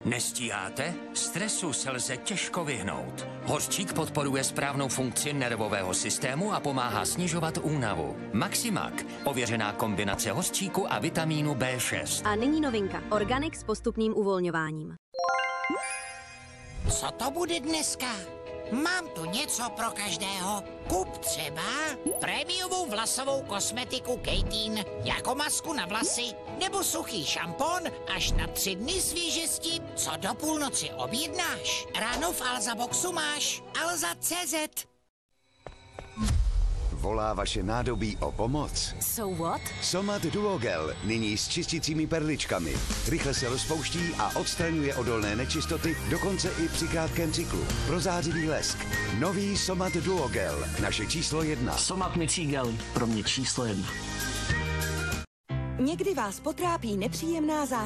Nestíháte? Stresu se lze těžko vyhnout. Hořčík podporuje správnou funkci nervového systému a pomáhá snižovat únavu. Maximak, ověřená kombinace hořčíku a vitamínu B6. A nyní novinka. Organic s postupným uvolňováním. Co to bude dneska? Mám tu něco pro každého. Kup třeba prémiovou vlasovou kosmetiku Kejtín jako masku na vlasy nebo suchý šampon až na 3 dny svěžesti, co do půlnoci objednáš. Ráno v Alza Boxu máš Alza.cz. Volá vaše nádobí o pomoc? So what? Somat Duogel, nyní s čistícími perličkami. Rychle se rozpouští a odstraňuje odolné nečistoty, dokonce i při krátkém cyklu. Prozářivý lesk. Nový Somat Duogel, naše číslo 1. Somat mycí gel, pro mě číslo 1. Někdy vás potrápí nepříjemná záležitost.